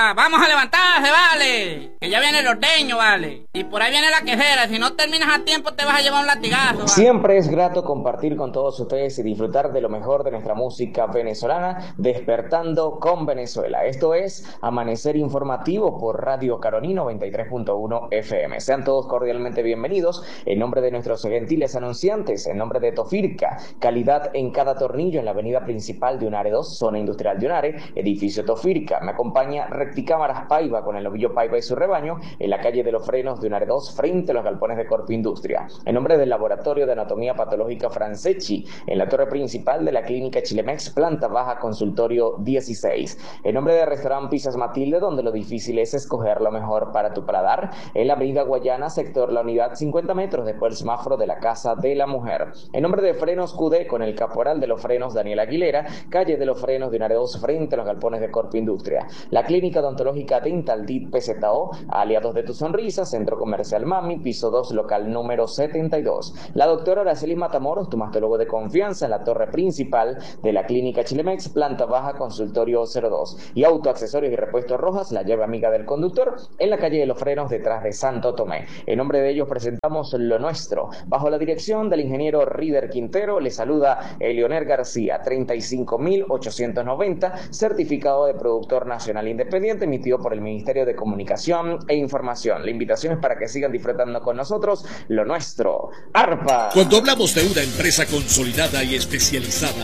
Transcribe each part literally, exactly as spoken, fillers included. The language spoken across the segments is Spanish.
¡Arpa! ¡Vamos a levantarse, vale! Que ya viene el ordeño, vale. Y por ahí viene la quejera. Si no terminas a tiempo, te vas a llevar un latigazo, vale. Siempre es grato compartir con todos ustedes y disfrutar de lo mejor de nuestra música venezolana, despertando con Venezuela. Esto es Amanecer Informativo por Radio Caroní noventa y tres punto uno F M. Sean todos cordialmente bienvenidos. En nombre de nuestros gentiles anunciantes, en nombre de Tofirca, calidad en cada tornillo en la avenida principal de Unare dos, zona industrial de Unare, edificio Tofirca. Me acompaña Recticámaras Paiva con el novillo Paiva y su rebaño en la calle de los Frenos de Unare dos, frente a los galpones de Corpo Industria. En nombre del Laboratorio de Anatomía Patológica Franceschi, en la torre principal de la Clínica Chilemex, planta baja, consultorio dieciséis. En nombre de Restaurant Pizzas Matilde, donde lo difícil es escoger lo mejor para tu paladar, en la avenida Guayana, sector La Unidad, cincuenta metros después del semáforo de la Casa de la Mujer. En nombre de Frenos Q D, con el caporal de los frenos Daniel Aguilera, calle de los Frenos de Unare dos, frente a los galpones de Corpo Industria. La Clínica Odontológica Dental D I T P Z O, aliados de tu sonrisa, Centro Comercial Mami, piso dos, local número setenta y dos. La doctora Araceli Matamoros, tu mastólogo de confianza, en la torre principal de la Clínica Chilemex, planta baja, consultorio cero dos. Y Autoaccesorios y Repuestos Rojas, la llave amiga del conductor, en la calle de los Frenos, detrás de Santo Tomé. En nombre de ellos presentamos Lo Nuestro. Bajo la dirección del ingeniero Rider Quintero, le saluda Elioner García, treinta y cinco mil ochocientos noventa, certificado de productor nacional independiente, emitido por el Ministerio de Comunicación e Información. La invitación es para que sigan disfrutando con nosotros Lo Nuestro. ¡Arpa! Cuando hablamos de una empresa consolidada y especializada,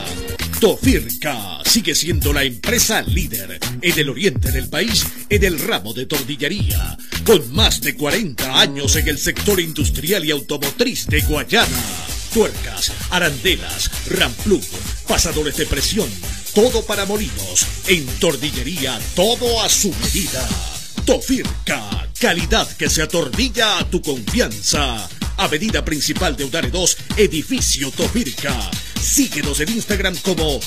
Tofirca sigue siendo la empresa líder en el oriente del país en el ramo de tornillería, con más de cuarenta años en el sector industrial y automotriz de Guayana. Tuercas, arandelas, ramplug, pasadores de presión, todo para molinos. En tornillería, todo a su medida. Tofirca, calidad que se atornilla a tu confianza. Avenida principal de Unare dos, edificio Tofirca. Síguenos en Instagram como